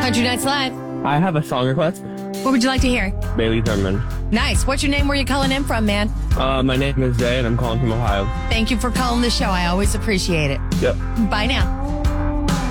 Country Nights Live. I have a song request. What would you like to hear? Bailey Thurman. Nice. What's your name? Where you calling in from, man? My name is Jay, and I'm calling from Ohio. Thank you for calling the show. I always appreciate it. Yep. Bye now.